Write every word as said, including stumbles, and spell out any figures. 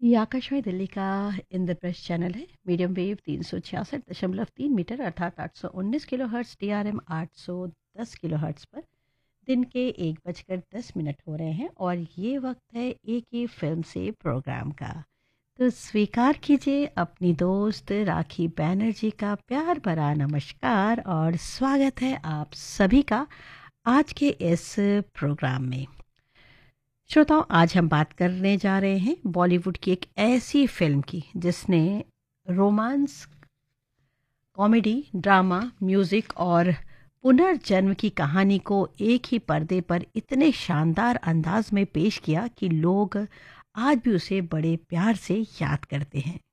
ये आकाशवाणी दिल्ली का इंद्रप्रस्थ चैनल है। मीडियम वेव तीन सौ छियासठ दशमलव तीन मीटर अर्थात आठ सौ उन्नीस kilo hertz, D R M आठ सौ दस किलो हर्ट्स पर दिन के एक बजकर दस मिनट हो रहे हैं और ये वक्त है एक ही फिल्म से प्रोग्राम का। तो स्वीकार कीजिए अपनी दोस्त राखी बैनर्जी का प्यार भरा नमस्कार और स्वागत है आप सभी का आज के इस प्रोग्राम में। श्रोताओं, आज हम बात करने जा रहे हैं बॉलीवुड की एक ऐसी फिल्म की जिसने रोमांस, कॉमेडी, ड्रामा, म्यूजिक और पुनर्जन्म की कहानी को एक ही पर्दे पर इतने शानदार अंदाज में पेश किया कि लोग आज भी उसे बड़े प्यार से याद करते हैं।